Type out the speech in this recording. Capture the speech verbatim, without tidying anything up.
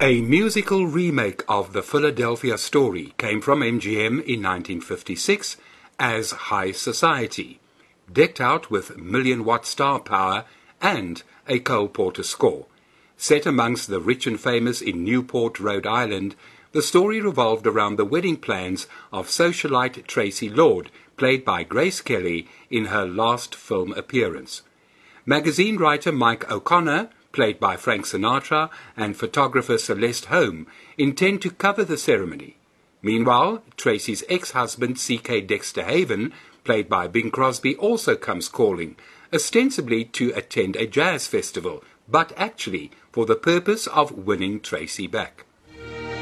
A musical remake of the Philadelphia Story came from M G M in nineteen fifty-six as High Society, decked out with million-watt star power and a Cole Porter score. Set amongst the rich and famous in Newport, Rhode Island, the story revolved around the wedding plans of socialite Tracy Lord, played by Grace Kelly in her last film appearance. Magazine writer Mike O'Connor, played by Frank Sinatra, and photographer Celeste Holm intend to cover the ceremony. Meanwhile, Tracy's ex-husband C K Dexter Haven, played by Bing Crosby, also comes calling, ostensibly to attend a jazz festival, but actually for the purpose of winning Tracy back.